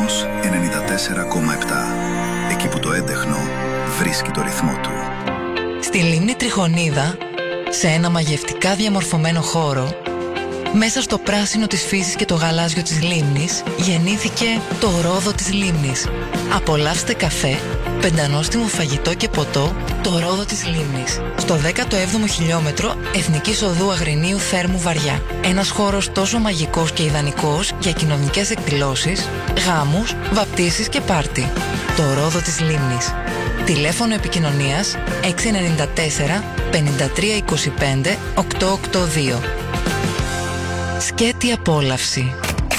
Ρυθμός 94,7. Εκεί που το έντεχνο βρίσκει το ρυθμό του. Στη λίμνη Τριχονίδα, σε ένα μαγευτικά διαμορφωμένο χώρο, μέσα στο πράσινο της φύσης και το γαλάζιο της λίμνης, γεννήθηκε το Ρόδο της Λίμνης. Απολαύστε καφέ, πεντανόστιμο φαγητό και ποτό, το Ρόδο της Λίμνης. Στο 17ο χιλιόμετρο Εθνικής Οδού Αγρινίου Θέρμου Βαριά. Ένας χώρος τόσο μαγικός και ιδανικός για κοινωνικές εκδηλώσεις, γάμους, βαπτίσεις και πάρτι. Το Ρόδο της Λίμνης. Τηλέφωνο επικοινωνίας 694 5325 882. Σκέτη απόλαυση.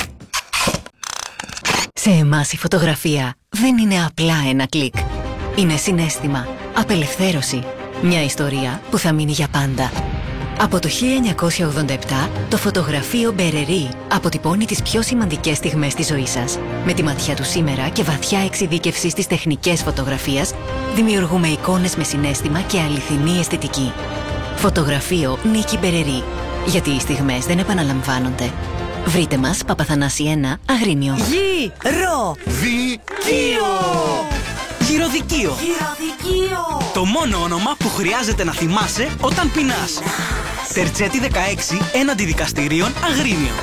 Σε εμάς η φωτογραφία δεν είναι απλά ένα κλικ. Είναι συναίσθημα, απελευθέρωση, μια ιστορία που θα μείνει για πάντα. Από το 1987, το φωτογραφείο Μπερερή αποτυπώνει τις πιο σημαντικές στιγμές της ζωής σας. Με τη ματιά του σήμερα και βαθιά εξειδίκευση στις τεχνικές φωτογραφίας, δημιουργούμε εικόνες με συναίσθημα και αληθινή αισθητική. Φωτογραφείο Νίκη Μπερερή. Γιατί οι στιγμές δεν επαναλαμβάνονται. Βρείτε μας, Παπαθανάση 1, Αγρίνιο. Γυροδικείο! Γυροδικείο! Το μόνο όνομα που χρειάζεται να θυμάσαι όταν πεινάς. Τερτσέτη 16, έναντι δικαστηρίων, Αγρίνιο.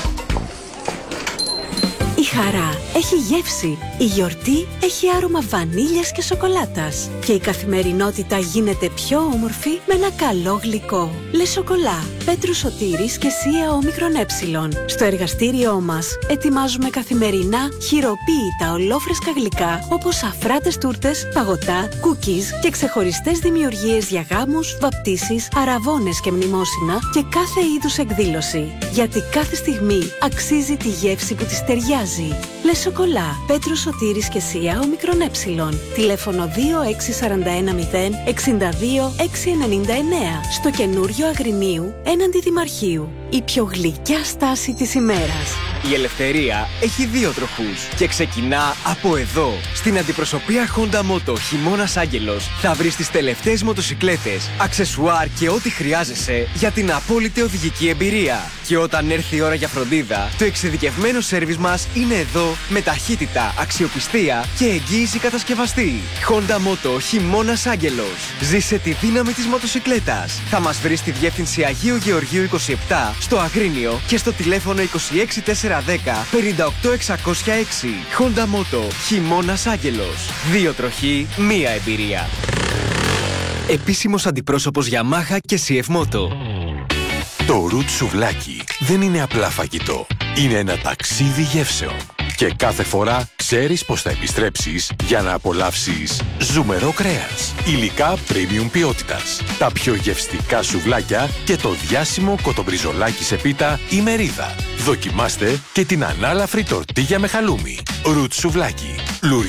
Η χαρά έχει γεύση. Η γιορτή έχει άρωμα βανίλιας και σοκολάτας. Και η καθημερινότητα γίνεται πιο όμορφη με ένα καλό γλυκό. Le Chocolat, Πέτρου Σωτήρης και Σία Όμικρον Ε. Στο εργαστήριό μας ετοιμάζουμε καθημερινά χειροποίητα ολόφρεσκα γλυκά όπως αφράτες τούρτες, παγωτά, cookies και ξεχωριστές δημιουργίες για γάμους, βαπτίσεις, αραβώνες και μνημόσυνα και κάθε είδους εκδήλωση. Γιατί κάθε στιγμή αξίζει τη γεύση που της ταιριάζει. Le Chocolat, Πέτρου Σωτήρης και Σία Όμικρον Ε. Τηλέφωνο 26410 62 699. Στο καινούριο Αγρινίου, έναντι Δημαρχείου. Η πιο γλυκιά στάση της ημέρας. Η ελευθερία έχει δύο τροχούς και ξεκινά από εδώ. Στην αντιπροσωπεία Honda Moto Χειμώνας Άγγελος θα βρεις τις τελευταίες μοτοσικλέτες, αξεσουάρ και ό,τι χρειάζεσαι για την απόλυτη οδηγική εμπειρία. Και όταν έρθει η ώρα για φροντίδα, το εξειδικευμένο σέρβις μας είναι εδώ με ταχύτητα, αξιοπιστία και εγγύηση κατασκευαστή. Honda Moto Χειμώνας Άγγελος. Ζήσε τη δύναμη της μοτοσικλέτας. Θα μας βρεις στη διεύθυνση Αγίου Γεωργίου 27 στο Αγρίνιο και στο τηλέφωνο 26410 58606. Honda Moto Χειμώνας Άγγελος. Δύο τροχοί, μία εμπειρία. Επίσημος αντιπρόσωπος Yamaha και CF Moto. Το ρουτ σουβλάκι δεν είναι απλά φαγητό. Είναι ένα ταξίδι γεύσεων. Και κάθε φορά ξέρεις πως θα επιστρέψεις για να απολαύσεις ζουμερό κρέας. Υλικά premium ποιότητας. Τα πιο γευστικά σουβλάκια και το διάσημο κοτομπριζολάκι σε πίτα ή μερίδα. Δοκιμάστε και την ανάλαφρη τορτίγια με χαλούμι. Ρουτ σουβλάκι.